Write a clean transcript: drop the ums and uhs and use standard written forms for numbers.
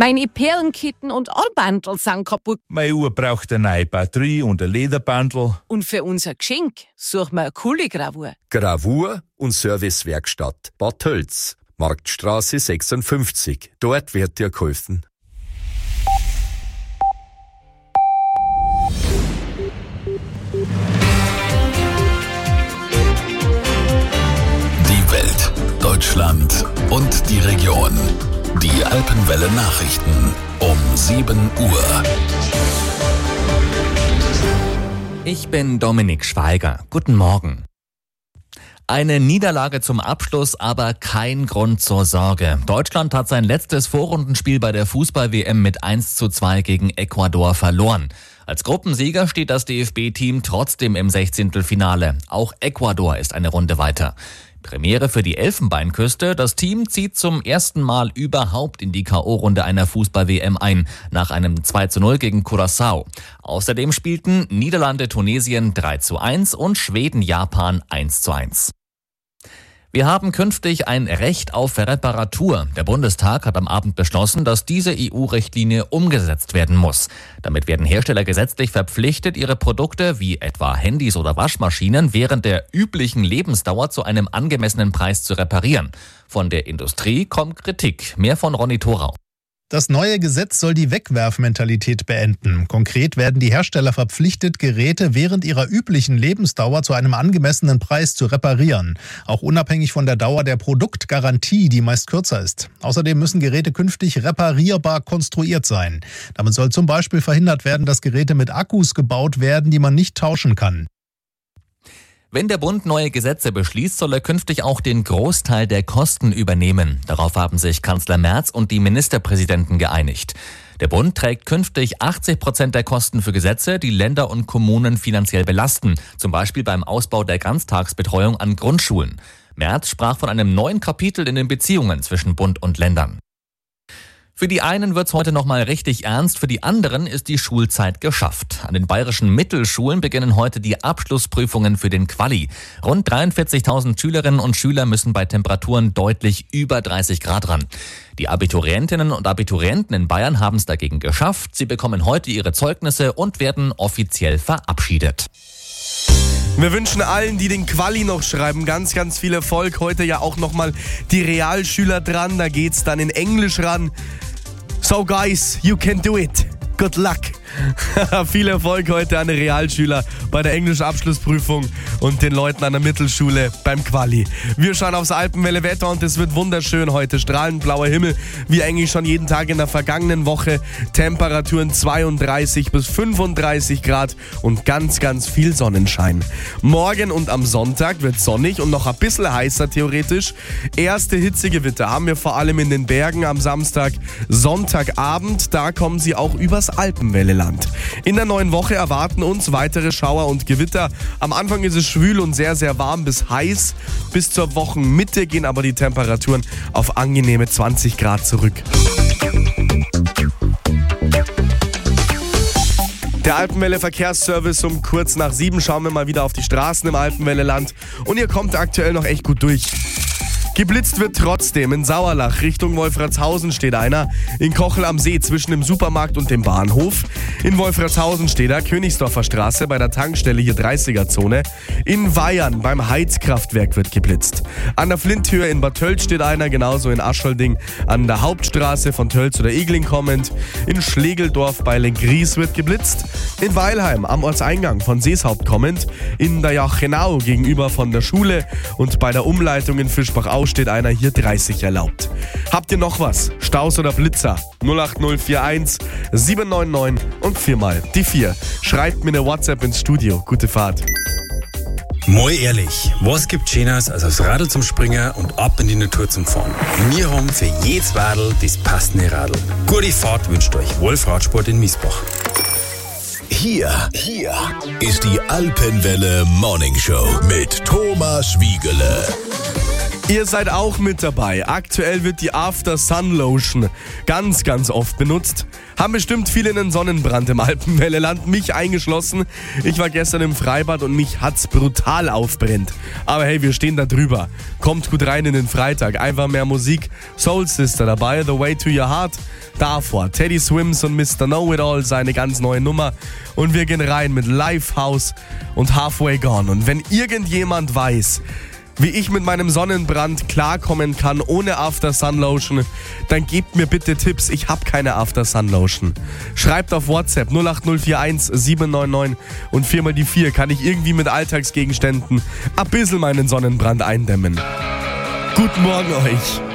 Meine Perlenketten und Armbandel sind kaputt. Meine Uhr braucht eine neue Batterie und ein Lederbandel. Und für unser Geschenk suchen wir eine coole Gravur. Gravur und Servicewerkstatt Bad Tölz, Marktstraße 56. Dort wird dir geholfen. Die Welt, Deutschland und die Region. Die Alpenwelle Nachrichten um 7 Uhr. Ich bin Dominik Schweiger. Guten Morgen. Eine Niederlage zum Abschluss, aber kein Grund zur Sorge. Deutschland hat sein letztes Vorrundenspiel bei der Fußball-WM mit 1:2 gegen Ecuador verloren. Als Gruppensieger steht das DFB-Team trotzdem im 16. Finale. Auch Ecuador ist eine Runde weiter. Premiere für die Elfenbeinküste. Das Team zieht zum ersten Mal überhaupt in die K.O.-Runde einer Fußball-WM ein, nach einem 2:0 gegen Curaçao. Außerdem spielten Niederlande Tunesien 3:1 und Schweden Japan 1:1. Wir haben künftig ein Recht auf Reparatur. Der Bundestag hat am Abend beschlossen, dass diese EU-Richtlinie umgesetzt werden muss. Damit werden Hersteller gesetzlich verpflichtet, ihre Produkte wie etwa Handys oder Waschmaschinen während der üblichen Lebensdauer zu einem angemessenen Preis zu reparieren. Von der Industrie kommt Kritik. Mehr von Ronny Thorau. Das neue Gesetz soll die Wegwerfmentalität beenden. Konkret werden die Hersteller verpflichtet, Geräte während ihrer üblichen Lebensdauer zu einem angemessenen Preis zu reparieren. Auch unabhängig von der Dauer der Produktgarantie, die meist kürzer ist. Außerdem müssen Geräte künftig reparierbar konstruiert sein. Damit soll zum Beispiel verhindert werden, dass Geräte mit Akkus gebaut werden, die man nicht tauschen kann. Wenn der Bund neue Gesetze beschließt, soll er künftig auch den Großteil der Kosten übernehmen. Darauf haben sich Kanzler Merz und die Ministerpräsidenten geeinigt. Der Bund trägt künftig 80% der Kosten für Gesetze, die Länder und Kommunen finanziell belasten. Zum Beispiel beim Ausbau der Ganztagsbetreuung an Grundschulen. Merz sprach von einem neuen Kapitel in den Beziehungen zwischen Bund und Ländern. Für die einen wird's heute nochmal richtig ernst, für die anderen ist die Schulzeit geschafft. An den bayerischen Mittelschulen beginnen heute die Abschlussprüfungen für den Quali. Rund 43.000 Schülerinnen und Schüler müssen bei Temperaturen deutlich über 30 Grad ran. Die Abiturientinnen und Abiturienten in Bayern haben es dagegen geschafft. Sie bekommen heute ihre Zeugnisse und werden offiziell verabschiedet. Wir wünschen allen, die den Quali noch schreiben, ganz, ganz viel Erfolg. Heute ja auch nochmal die Realschüler dran. Da geht's dann in Englisch ran. So guys, you can do it. Good luck. Viel Erfolg heute an die Realschüler bei der englischen Abschlussprüfung und den Leuten an der Mittelschule beim Quali. Wir schauen aufs Alpenwelle Wetter und es wird wunderschön heute. Strahlend blauer Himmel, wie eigentlich schon jeden Tag in der vergangenen Woche. Temperaturen 32 bis 35 Grad und ganz, ganz viel Sonnenschein. Morgen und am Sonntag wird sonnig und noch ein bisschen heißer theoretisch. Erste Hitzegewitter haben wir vor allem in den Bergen am Samstag. Sonntagabend, da kommen sie auch übers Alpenwelle. In der neuen Woche erwarten uns weitere Schauer und Gewitter. Am Anfang ist es schwül und sehr, sehr warm bis heiß. Bis zur Wochenmitte gehen aber die Temperaturen auf angenehme 20 Grad zurück. Der Alpenwelle Verkehrsservice um kurz nach 7. Schauen wir mal wieder auf die Straßen im Alpenwelle-Land. Und ihr kommt aktuell noch echt gut durch. Geblitzt wird trotzdem. In Sauerlach Richtung Wolfratshausen steht einer. In Kochel am See zwischen dem Supermarkt und dem Bahnhof. In Wolfratshausen steht er. Königsdorfer Straße bei der Tankstelle hier 30er-Zone. In Weyern beim Heizkraftwerk wird geblitzt. An der Flinthöhe in Bad Tölz steht einer. Genauso in Aschholding an der Hauptstraße von Tölz oder Egling kommend. In Schlegeldorf bei Lengries wird geblitzt. In Weilheim am Ortseingang von Seeshaupt kommend. In der Jachenau gegenüber von der Schule. Und bei der Umleitung in Fischbach steht einer, hier 30 erlaubt. Habt ihr noch was? Staus oder Blitzer? 08041 799 und 4 die 4. Schreibt mir eine WhatsApp ins Studio. Gute Fahrt. Mal ehrlich, was gibt Schöneres als aufs Radl zum Springen und ab in die Natur zum Fahren? Wir haben für jedes Radl das passende Radl. Gute Fahrt wünscht euch Wolf Radsport in Miesbach. Hier ist die Alpenwelle Morning Show mit Thomas Wiegele. Ihr seid auch mit dabei. Aktuell wird die After Sun Lotion ganz, ganz oft benutzt. Haben bestimmt viele einen Sonnenbrand im Alpenwelleland, mich eingeschlossen. Ich war gestern im Freibad und mich hat's brutal aufbrennt. Aber hey, wir stehen da drüber. Kommt gut rein in den Freitag. Einfach mehr Musik. Soul Sister dabei, The Way to Your Heart. Davor Teddy Swims und Mr. Know-It-All, seine ganz neue Nummer. Und wir gehen rein mit Lifehouse und Halfway Gone. Und wenn irgendjemand weiß, wie ich mit meinem Sonnenbrand klarkommen kann ohne After Sun Lotion, dann gebt mir bitte Tipps. Ich habe keine After Sun Lotion. Schreibt auf WhatsApp 08041 799 und 4x4 kann ich irgendwie mit Alltagsgegenständen ein bisschen meinen Sonnenbrand eindämmen. Guten Morgen euch.